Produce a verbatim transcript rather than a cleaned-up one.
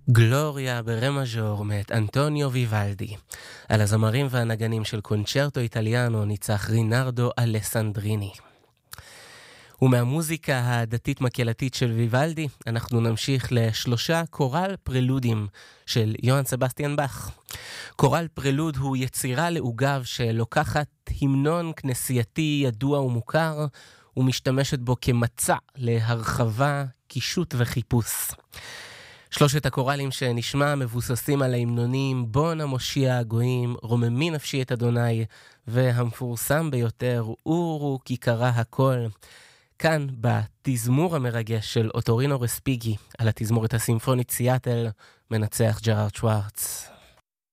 גלוריה ברה מז'ור מאת אנטוניו ויוולדי. על הזמרים והנגנים של קונצ'רטו איטליאנו ניצח רינרדו אלסנדריני. ומהמוזיקה הדתית מקהלתית של ויוולדי אנחנו נמשיך לשלושה קורל פרלודים של יוהאן סבסטיאן באך. קורל פרלוד הוא יצירה לעוגב שלוקחת המנון כנסייתי ידוע ומוכר ומשתמשת בו כמצע להרחבה, קישוט וחיפוש. שלושת הקורלים שנשמע מבוססים על ההמנונים בון המושיע הגויים, רוממי נפשי את אדוני, והמפורסם ביותר אורו כי קרא הכל. כאן בתזמור המרגש של אוטורינו רספיגי על התזמורת הסימפונית סיאטל מנצח ג'רארד שוורץ.